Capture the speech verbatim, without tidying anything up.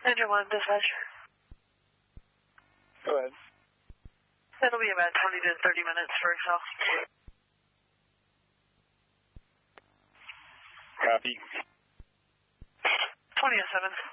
Engine one, dispatch. Go ahead. It'll be about twenty to thirty minutes for Excel. Copy. twenty to seven.